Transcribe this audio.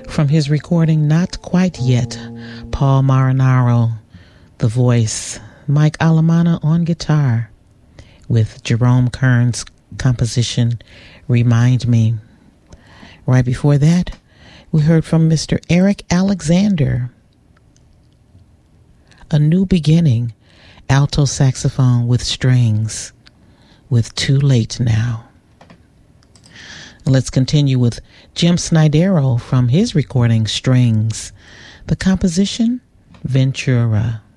From his recording Not Quite Yet, Paul Marinaro, the voice, Mike Alamana on guitar, with Jerome Kern's composition Remind Me. Right before that, we heard from Mr. Eric Alexander, A New Beginning, alto saxophone with strings, with Too Late Now. Let's continue with Jim Snydero from his recording Strings, the composition Ventura.